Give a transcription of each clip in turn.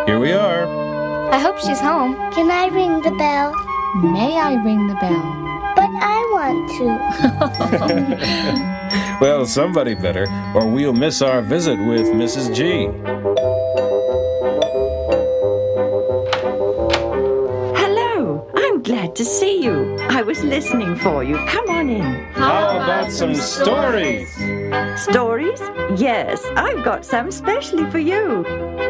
Here we are. I hope she's home. Can I ring the bell? May I ring the bell? But I want to. Well, somebody better, or we'll miss our visit with Mrs. G. Hello, I'm glad to see you. I was listening for you. Come on in. How about some stories? Stories? Yes, I've got some specially for you.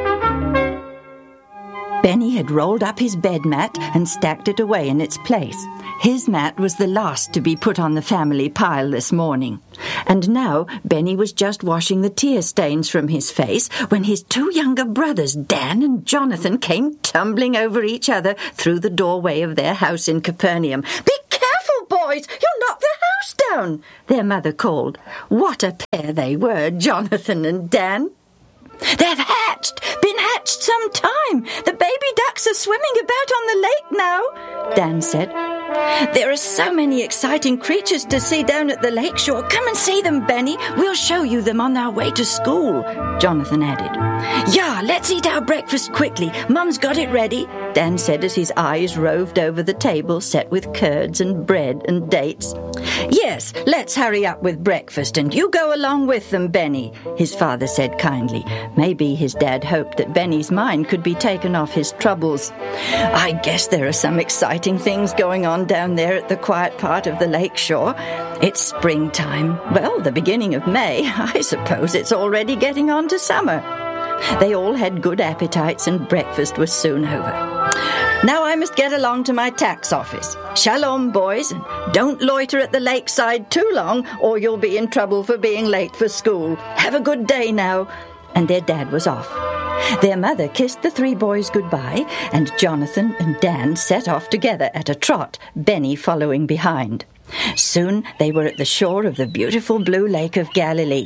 Benny had rolled up his bed mat and stacked it away in its place. His mat was the last to be put on the family pile this morning. And now Benny was just washing the tear stains from his face when his two younger brothers, Dan and Jonathan, came tumbling over each other through the doorway of their house in Capernaum. "Be careful, boys! You'll knock the house down!" their mother called. What a pair they were, Jonathan and Dan. "They've been hatched some time. The baby ducks are swimming about on the lake now," Dan said. "There are so many exciting creatures to see down at the lakeshore. Come and see them, Benny. We'll show you them on our way to school," Jonathan added. "Yeah, let's eat our breakfast quickly. Mum's got it ready," Dan said as his eyes roved over the table set with curds and bread and dates. "Yes, let's hurry up with breakfast, and you go along with them, Benny," his father said kindly. Maybe his dad hoped that Benny's mind could be taken off his troubles. "I guess there are some exciting things going on down there at the quiet part of the lakeshore. It's springtime. Well, the beginning of May. I suppose it's already getting on to summer." They all had good appetites and breakfast was soon over. "Now I must get along to my tax office. Shalom, boys, and don't loiter at the lakeside too long or you'll be in trouble for being late for school. Have a good day now." And their dad was off. Their mother kissed the three boys goodbye, and Jonathan and Dan set off together at a trot, Benny following behind. Soon they were at the shore of the beautiful blue lake of Galilee.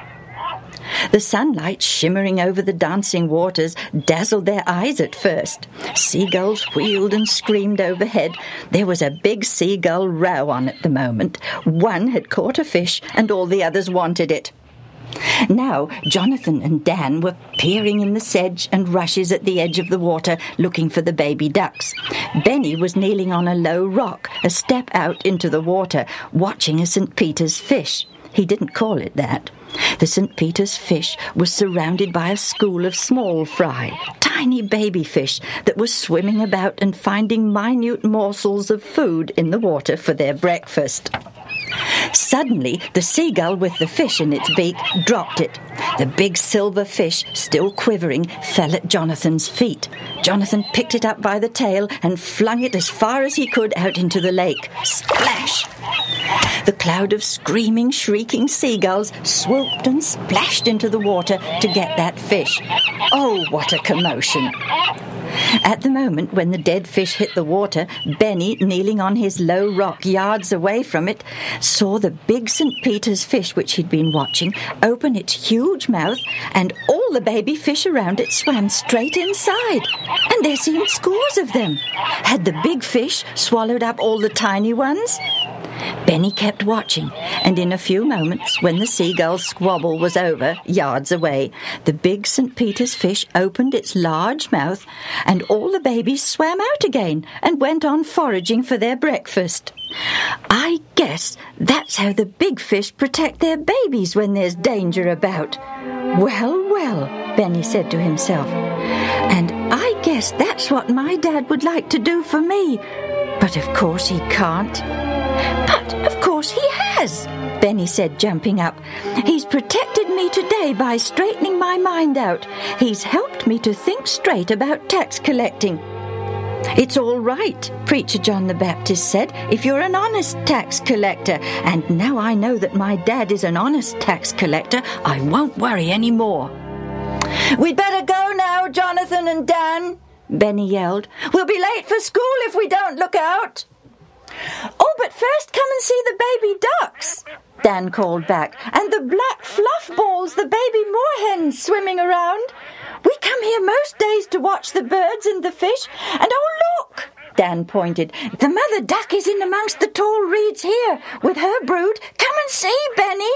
The sunlight shimmering over the dancing waters dazzled their eyes at first. Seagulls wheeled and screamed overhead. There was a big seagull row on at the moment. One had caught a fish and all the others wanted it. Now Jonathan and Dan were peering in the sedge and rushes at the edge of the water looking for the baby ducks. Benny was kneeling on a low rock, a step out into the water, watching a St. Peter's fish. He didn't call it that. The St. Peter's fish was surrounded by a school of small fry, tiny baby fish that were swimming about and finding minute morsels of food in the water for their breakfast. Suddenly, the seagull with the fish in its beak dropped it. The big silver fish, still quivering, fell at Jonathan's feet. Jonathan picked it up by the tail and flung it as far as he could out into the lake. Splash! The cloud of screaming, shrieking seagulls swooped and splashed into the water to get that fish. Oh, what a commotion! At the moment when the dead fish hit the water, Benny, kneeling on his low rock yards away from it, saw the big St. Peter's fish which he'd been watching open its huge mouth, and all the baby fish around it swam straight inside. And there seemed scores of them. Had the big fish swallowed up all the tiny ones? Benny kept watching, and in a few moments, when the seagull's squabble was over, yards away, the big St. Peter's fish opened its large mouth, and all the babies swam out again and went on foraging for their breakfast. I guess that's how the big fish protect their babies when there's danger about. Well, well, Benny said to himself, and I guess that's what my dad would like to do for me. But of course he can't. But of course he has, Benny said, jumping up. He's protected me today by straightening my mind out. He's helped me to think straight about tax collecting. It's all right, Preacher John the Baptist said, if you're an honest tax collector. And now I know that my dad is an honest tax collector, I won't worry any more. We'd better go now, Jonathan and Dan, Benny yelled. We'll be late for school if we don't look out. Oh, but first come and see the baby ducks, Dan called back, and the black fluff balls, the baby moorhens swimming around. We come here most days to watch the birds and the fish, and oh, look, Dan pointed, the mother duck is in amongst the tall reeds here with her brood. Come and see, Benny.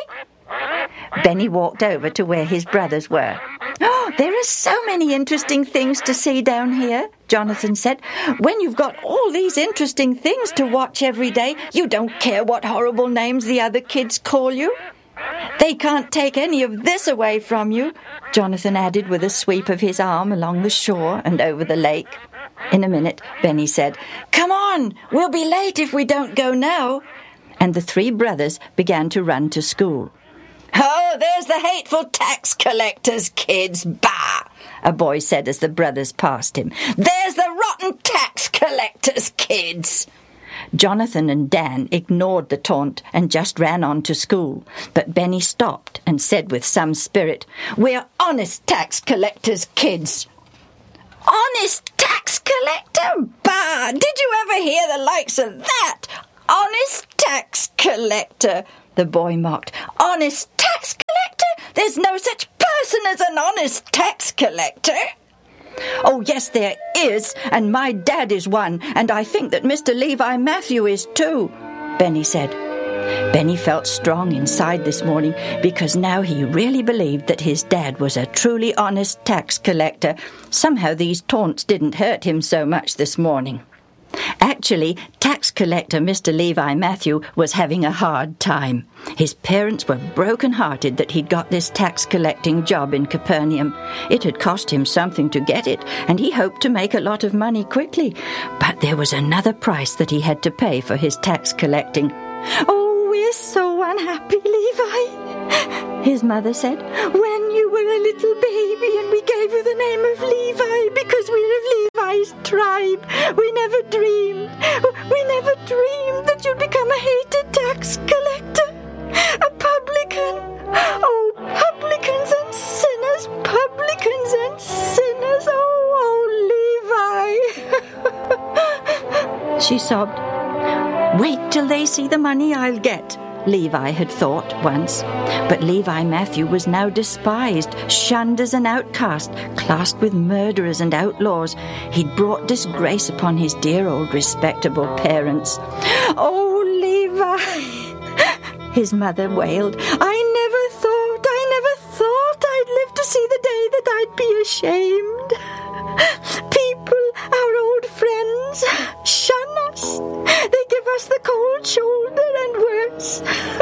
Benny walked over to where his brothers were. "Oh, there are so many interesting things to see down here," Jonathan said. "When you've got all these interesting things to watch every day, you don't care what horrible names the other kids call you. They can't take any of this away from you," Jonathan added with a sweep of his arm along the shore and over the lake. In a minute, Benny said, "Come on, we'll be late if we don't go now." And the three brothers began to run to school. "Oh, there's the hateful tax collectors, kids, bah!" a boy said as the brothers passed him. "There's the rotten tax collectors, kids!" Jonathan and Dan ignored the taunt and just ran on to school, but Benny stopped and said with some spirit, "We're honest tax collectors, kids." "Honest tax collector? Bah! Did you ever hear the likes of that? Honest tax collector," the boy mocked. "Honest tax collector? There's no such person as an honest tax collector." "Oh, yes, there is, and my dad is one, and I think that Mr. Levi Matthew is too," Benny said. Benny felt strong inside this morning because now he really believed that his dad was a truly honest tax collector. Somehow these taunts didn't hurt him so much this morning. Actually, tax collector Mr. Levi Matthew was having a hard time. His parents were broken-hearted that he'd got this tax-collecting job in Capernaum. It had cost him something to get it, and he hoped to make a lot of money quickly. But there was another price that he had to pay for his tax collecting. "Oh, we're so unhappy, Levi," his mother said. "When you were a little baby and we gave you the name of Levi because we're of Levi's tribe, we never dreamed that you'd become a hated tax collector, a publican. Oh, publicans and sinners, oh, Levi." She sobbed. "Wait till they see the money I'll get," Levi had thought once. But Levi Matthew was now despised, shunned as an outcast, classed with murderers and outlaws. He'd brought disgrace upon his dear old respectable parents. "Oh, Levi," his mother wailed, I never thought I'd live to see the day that I'd be ashamed. People, our old friends, shun us. They give us the cold shoulder and worse."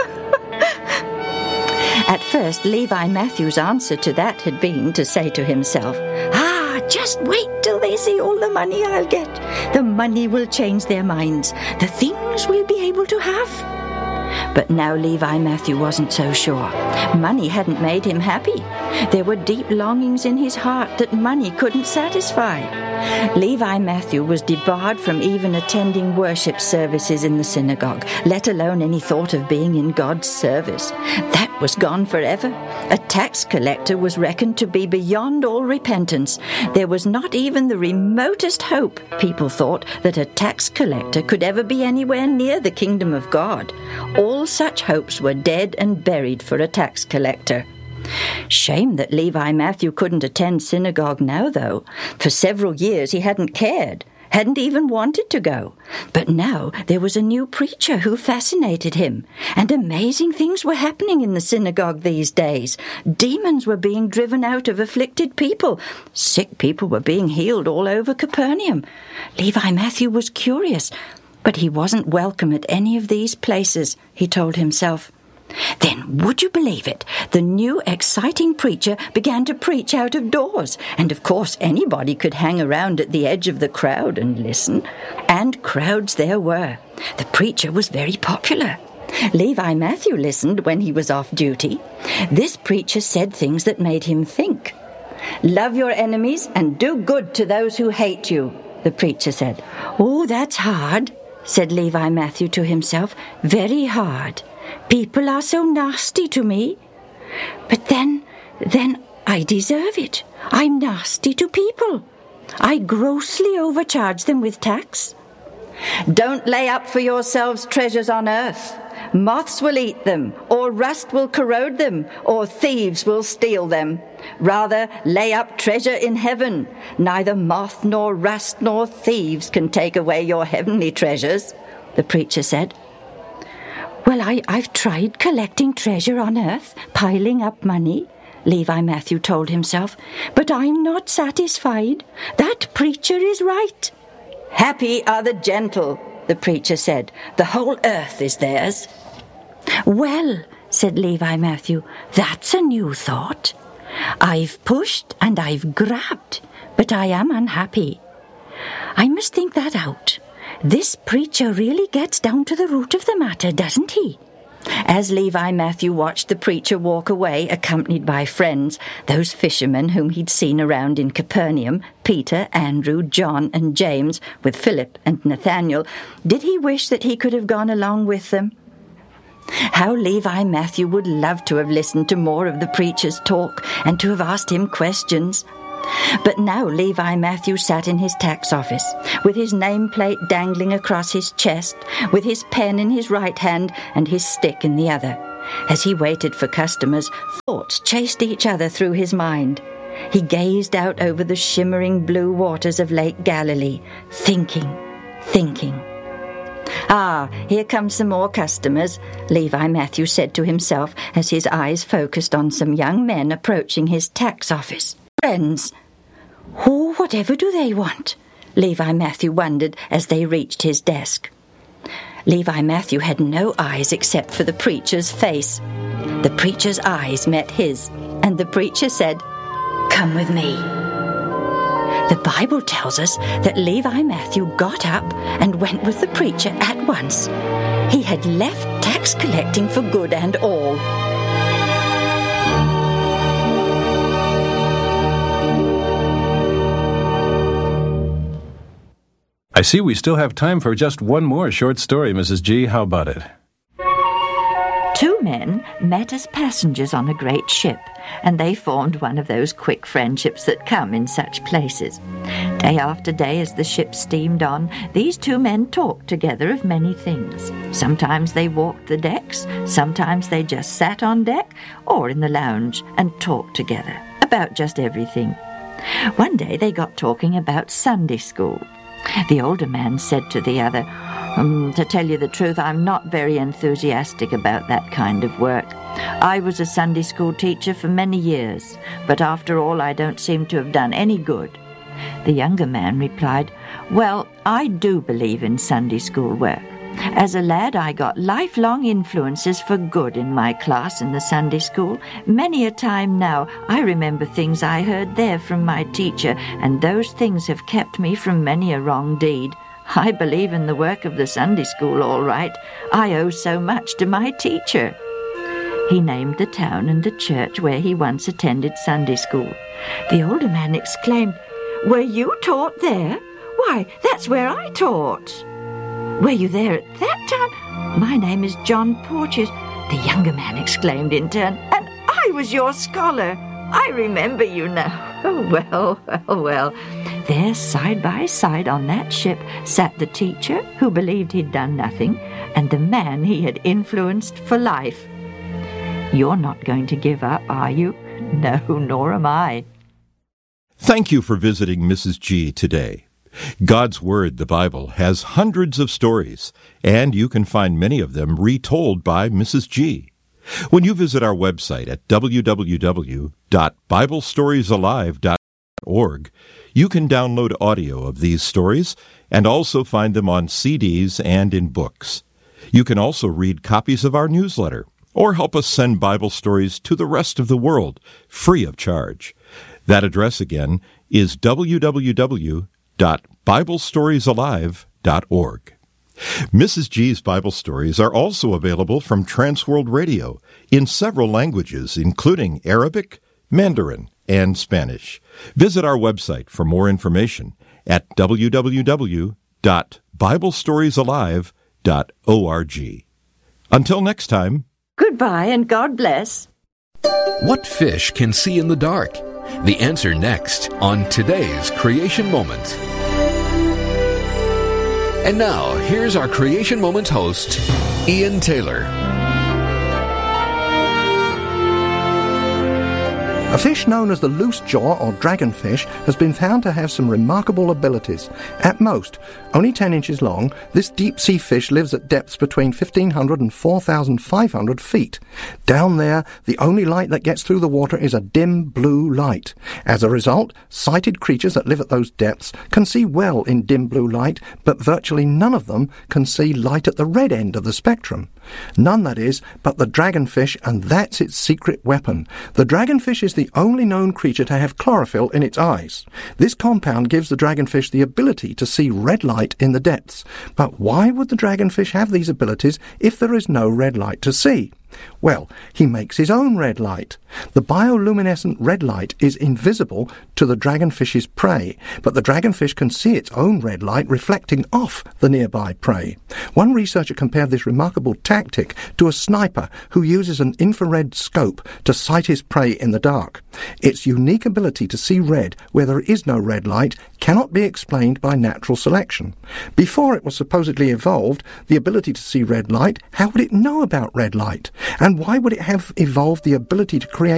At first, Levi Matthew's answer to that had been to say to himself, "Just wait till they see all the money I'll get. The money will change their minds. The things we'll be able to have." But now Levi Matthew wasn't so sure. Money hadn't made him happy. There were deep longings in his heart that money couldn't satisfy. Levi Matthew was debarred from even attending worship services in the synagogue, let alone any thought of being in God's service. That was gone forever. A tax collector was reckoned to be beyond all repentance. There was not even the remotest hope, people thought, that a tax collector could ever be anywhere near the kingdom of God. All such hopes were dead and buried for a tax collector. Shame that Levi Matthew couldn't attend synagogue now, though. For several years he hadn't cared, hadn't even wanted to go. But now there was a new preacher who fascinated him, and amazing things were happening in the synagogue these days. Demons were being driven out of afflicted people. Sick people were being healed all over Capernaum. Levi Matthew was curious, but he wasn't welcome at any of these places, he told himself. Then, would you believe it, the new exciting preacher began to preach out of doors, and of course anybody could hang around at the edge of the crowd and listen. And crowds there were. The preacher was very popular. Levi Matthew listened when he was off duty. This preacher said things that made him think. "Love your enemies and do good to those who hate you," the preacher said. "Oh, that's hard," said Levi Matthew to himself. "Very hard. People are so nasty to me. But then I deserve it. I'm nasty to people. I grossly overcharge them with tax." "Don't lay up for yourselves treasures on earth. Moths will eat them, or rust will corrode them, or thieves will steal them. Rather, lay up treasure in heaven. Neither moth nor rust nor thieves can take away your heavenly treasures," the preacher said. Well, I've tried collecting treasure on earth, piling up money, Levi Matthew told himself, but I'm not satisfied. That preacher is right. Happy are the gentle, the preacher said. The whole earth is theirs. Well, said Levi Matthew, that's a new thought. I've pushed and I've grabbed, but I am unhappy. I must think that out. This preacher really gets down to the root of the matter, doesn't he? As Levi Matthew watched the preacher walk away, accompanied by friends, those fishermen whom he'd seen around in Capernaum, Peter, Andrew, John, and James, with Philip and Nathanael, did he wish that he could have gone along with them? How Levi Matthew would love to have listened to more of the preacher's talk and to have asked him questions. But now Levi Matthew sat in his tax office, with his nameplate dangling across his chest, with his pen in his right hand and his stick in the other. As he waited for customers, thoughts chased each other through his mind. He gazed out over the shimmering blue waters of Lake Galilee, thinking. Ah, here come some more customers, Levi Matthew said to himself as his eyes focused on some young men approaching his tax office. Friends. Oh, whatever do they want? Levi Matthew wondered as they reached his desk. Levi Matthew had no eyes except for the preacher's face. The preacher's eyes met his, and the preacher said, "Come with me." The Bible tells us that Levi Matthew got up and went with the preacher at once. He had left tax collecting for good and all. I see we still have time for just one more short story, Mrs. G. How about it? Two men met as passengers on a great ship, and they formed one of those quick friendships that come in such places. Day after day, as the ship steamed on, these two men talked together of many things. Sometimes they walked the decks, sometimes they just sat on deck or in the lounge and talked together about just everything. One day they got talking about Sunday school. The older man said to the other, "To tell you the truth, I'm not very enthusiastic about that kind of work. I was a Sunday school teacher for many years, but after all I don't seem to have done any good." The younger man replied, "Well, I do believe in Sunday school work. As a lad, I got lifelong influences for good in my class in the Sunday school. Many a time now, I remember things I heard there from my teacher, and those things have kept me from many a wrong deed. I believe in the work of the Sunday school, all right. I owe so much to my teacher." He named the town and the church where he once attended Sunday school. The older man exclaimed, "Were you taught there? Why, that's where I taught." "Were you there at that time? My name is John Porteous," the younger man exclaimed in turn, "and I was your scholar. I remember you now." Oh, well. There, side by side on that ship, sat the teacher, who believed he'd done nothing, and the man he had influenced for life. You're not going to give up, are you? No, nor am I. Thank you for visiting Mrs. G today. God's Word, the Bible, has hundreds of stories, and you can find many of them retold by Mrs. G. When you visit our website at www.biblestoriesalive.org, you can download audio of these stories and also find them on CDs and in books. You can also read copies of our newsletter or help us send Bible stories to the rest of the world free of charge. That address again is www.biblestoriesalive.org. Mrs. G's Bible stories are also available from Transworld Radio in several languages, including Arabic, Mandarin, and Spanish. Visit our website for more information at www.biblestoriesalive.org. Until next time. Goodbye and God bless. What fish can see in the dark? The answer next on today's Creation Moment. And now, here's our Creation Moment host, Ian Taylor. A fish known as the loose jaw or dragonfish has been found to have some remarkable abilities. At most, only 10 inches long, this deep-sea fish lives at depths between 1,500 and 4,500 feet. Down there, the only light that gets through the water is a dim blue light. As a result, sighted creatures that live at those depths can see well in dim blue light, but virtually none of them can see light at the red end of the spectrum. None, that is, but the dragonfish, and that's its secret weapon. The dragonfish is the only known creature to have chlorophyll in its eyes. This compound gives the dragonfish the ability to see red light in the depths. But why would the dragonfish have these abilities if there is no red light to see? Well, he makes his own red light. The bioluminescent red light is invisible to the dragonfish's prey, but the dragonfish can see its own red light reflecting off the nearby prey. One researcher compared this remarkable tactic to a sniper who uses an infrared scope to sight his prey in the dark. Its unique ability to see red where there is no red light cannot be explained by natural selection. Before it was supposedly evolved, the ability to see red light, how would it know about red light? And why would it have evolved the ability to create